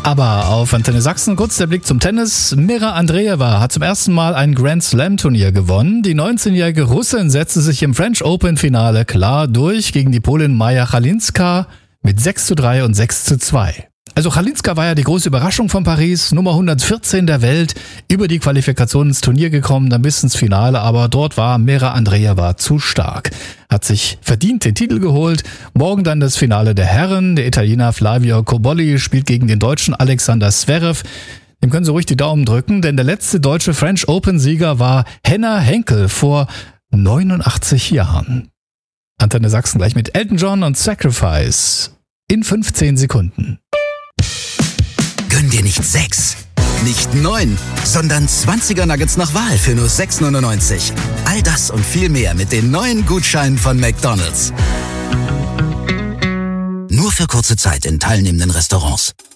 Aber auf Antenne Sachsen kurz der Blick zum Tennis. Mira Andreeva hat zum ersten Mal ein Grand Slam Turnier gewonnen. Die 19-jährige Russin setzte sich im French Open Finale klar durch gegen die Polin Maja Chalinska mit 6:3 und 6:2. Also Chalinska war ja die große Überraschung von Paris, Nummer 114 der Welt, über die Qualifikation ins Turnier gekommen, dann bis ins Finale, aber dort war Mira Andreeva zu stark. Hat sich verdient den Titel geholt. Morgen dann das Finale der Herren. Der Italiener Flavio Cobolli spielt gegen den Deutschen Alexander Zverev. Dem können Sie ruhig die Daumen drücken, denn der letzte deutsche French Open-Sieger war Henner Henkel vor 89 Jahren. Antenne Sachsen gleich mit Elton John und Sacrifice in 15 Sekunden. Gönn dir nicht 6, nicht 9, sondern 20er Nuggets nach Wahl für nur 6,99. All das und viel mehr mit den neuen Gutscheinen von McDonald's. Nur für kurze Zeit in teilnehmenden Restaurants.